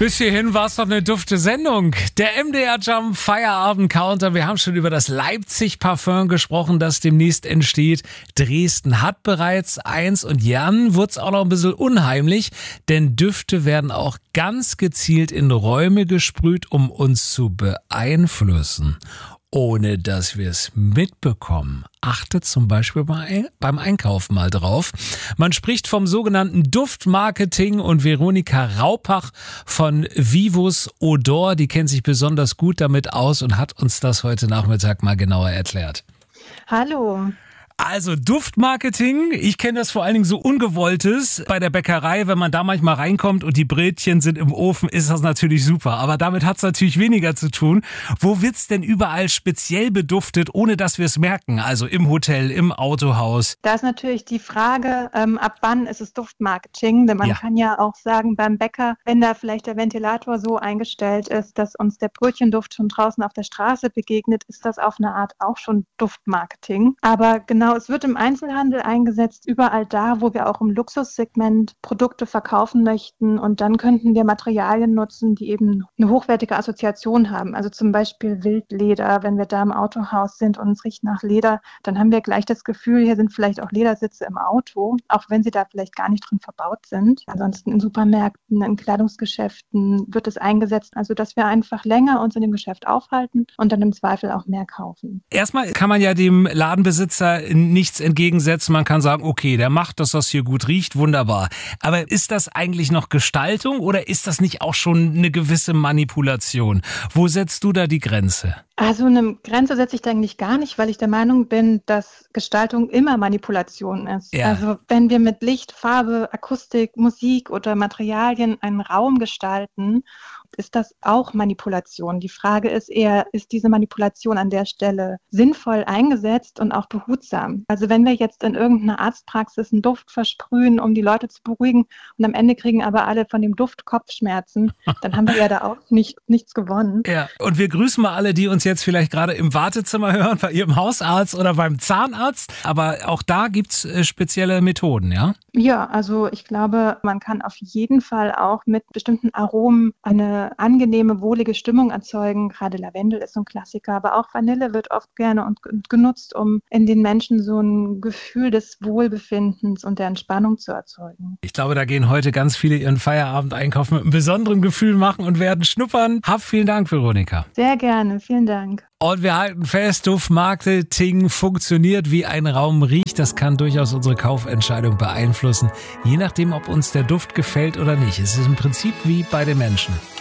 Bis hierhin war es doch eine dufte Sendung. Der MDR Jump Feierabend Counter. Wir haben schon über das Leipzig Parfum gesprochen, das demnächst entsteht. Dresden hat bereits eins und Jan wird's auch noch ein bisschen unheimlich, denn Düfte werden auch ganz gezielt in Räume gesprüht, um uns zu beeinflussen, ohne dass wir es mitbekommen. Achtet zum Beispiel beim Einkaufen mal drauf. Man spricht vom sogenannten Duftmarketing und Veronika Raupach von Vivus Odor, die kennt sich besonders gut damit aus und hat uns das heute Nachmittag mal genauer erklärt. Hallo. Also Duftmarketing, ich kenne das vor allen Dingen so Ungewolltes. Bei der Bäckerei, wenn man da manchmal reinkommt und die Brötchen sind im Ofen, ist das natürlich super. Aber damit hat es natürlich weniger zu tun. Wo wird's denn überall speziell beduftet, ohne dass wir es merken? Also im Hotel, im Autohaus. Da ist natürlich die Frage, ab wann ist es Duftmarketing? Denn man kann ja auch sagen, beim Bäcker, wenn da vielleicht der Ventilator so eingestellt ist, dass uns der Brötchenduft schon draußen auf der Straße begegnet, ist das auf eine Art auch schon Duftmarketing. Aber genau, es wird im Einzelhandel eingesetzt, überall da, wo wir auch im Luxussegment Produkte verkaufen möchten. Und dann könnten wir Materialien nutzen, die eben eine hochwertige Assoziation haben. Also zum Beispiel Wildleder. Wenn wir da im Autohaus sind und es riecht nach Leder, dann haben wir gleich das Gefühl, hier sind vielleicht auch Ledersitze im Auto, auch wenn sie da vielleicht gar nicht drin verbaut sind. Ansonsten in Supermärkten, in Kleidungsgeschäften wird es eingesetzt. Also dass wir einfach länger uns in dem Geschäft aufhalten und dann im Zweifel auch mehr kaufen. Erstmal kann man ja dem Ladenbesitzer nichts entgegensetzen. Man kann sagen, okay, der macht, dass das hier gut riecht, wunderbar. Aber ist das eigentlich noch Gestaltung oder ist das nicht auch schon eine gewisse Manipulation? Wo setzt du da die Grenze? Also eine Grenze setze ich da eigentlich gar nicht, weil ich der Meinung bin, dass Gestaltung immer Manipulation ist. Ja. Also wenn wir mit Licht, Farbe, Akustik, Musik oder Materialien einen Raum gestalten, ist das auch Manipulation. Die Frage ist eher, ist diese Manipulation an der Stelle sinnvoll eingesetzt und auch behutsam? Also wenn wir jetzt in irgendeiner Arztpraxis einen Duft versprühen, um die Leute zu beruhigen und am Ende kriegen aber alle von dem Duft Kopfschmerzen, dann haben wir ja da auch nichts gewonnen. Ja, und wir grüßen mal alle, die uns jetzt vielleicht gerade im Wartezimmer hören, bei ihrem Hausarzt oder beim Zahnarzt. Aber auch da gibt's spezielle Methoden, ja? Ja, also ich glaube, man kann auf jeden Fall auch mit bestimmten Aromen eine angenehme, wohlige Stimmung erzeugen. Gerade Lavendel ist so ein Klassiker, aber auch Vanille wird oft gerne und genutzt, um in den Menschen so ein Gefühl des Wohlbefindens und der Entspannung zu erzeugen. Ich glaube, da gehen heute ganz viele ihren Feierabend-Einkauf mit einem besonderen Gefühl machen und werden schnuppern. Vielen Dank, Veronika. Sehr gerne, vielen Dank. Und wir halten fest, Duftmarketing funktioniert, wie ein Raum riecht. Das kann durchaus unsere Kaufentscheidung beeinflussen, je nachdem, ob uns der Duft gefällt oder nicht. Es ist im Prinzip wie bei den Menschen.